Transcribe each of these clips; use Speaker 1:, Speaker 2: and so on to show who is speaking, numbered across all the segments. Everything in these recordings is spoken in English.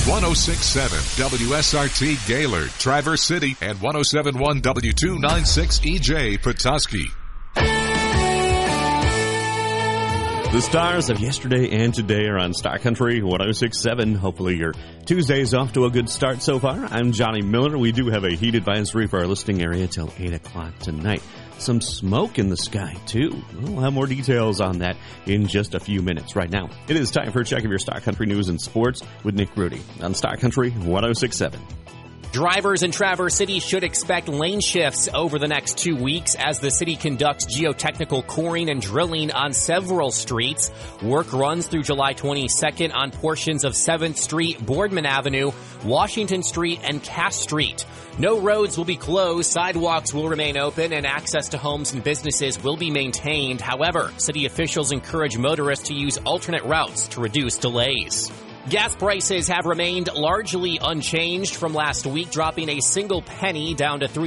Speaker 1: 106.7 WSRT Gaylord, Traverse City, and 107.1 W296 EJ Petoskey.
Speaker 2: The stars of yesterday and today are on Star Country 106.7. Hopefully your Tuesday's off to a good start so far. I'm Johnny Miller. We do have a heat advisory for our listening area till 8 o'clock tonight. Some smoke in the sky, too. We'll have more details on that in just a few minutes. Right now, it is time for a check of your Star Country news and sports with Nick Rudy on Star Country 106.7.
Speaker 3: Drivers in Traverse City should expect lane shifts over the next 2 weeks as the city conducts geotechnical coring and drilling on several streets. Work runs through July 22nd on portions of 7th Street, Boardman Avenue, Washington Street, and Cass Street. No roads will be closed, sidewalks will remain open, and access to homes and businesses will be maintained. However, city officials encourage motorists to use alternate routes to reduce delays. Gas prices have remained largely unchanged from last week, dropping a single penny down to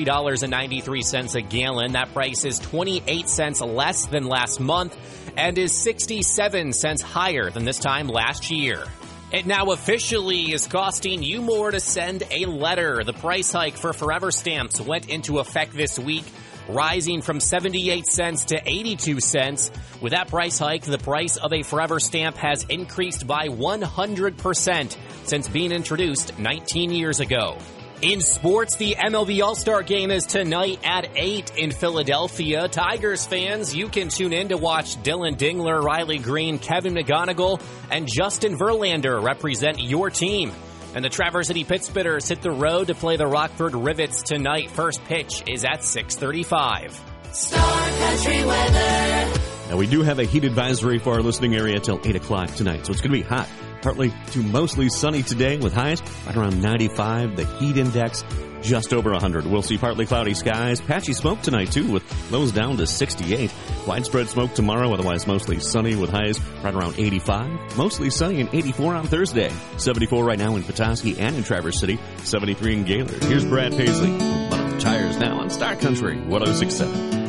Speaker 3: $3.93 a gallon. That price is 28 cents less than last month and is 67 cents higher than this time last year. It now officially is costing you more to send a letter. The price hike for Forever Stamps went into effect this week, rising from 78 cents to 82 cents. With that price hike, the price of a Forever Stamp has increased by 100% since being introduced 19 years ago. In sports, the MLB All-Star Game is tonight at 8 in Philadelphia. Tigers fans, you can tune in to watch Dylan Dingler, Riley Green, Kevin McGonigal, and Justin Verlander represent your team. And the Traverse City Pittsburghers hit the road to play the Rockford Rivets tonight. First pitch is at 6:35.
Speaker 4: Star Country weather.
Speaker 2: Now, we do have a heat advisory for our listening area till 8 o'clock tonight, so it's going to be hot. Partly to mostly sunny today with highs right around 95. The heat index just over 100. We'll see partly cloudy skies. Patchy smoke tonight, too, with lows down to 68. Widespread smoke tomorrow, otherwise mostly sunny with highs right around 85. Mostly sunny and 84 on Thursday. 74 right now in Petoskey and in Traverse City. 73 in Gaylord. Here's Brad Paisley. One of the tires now on Star Country 106.7.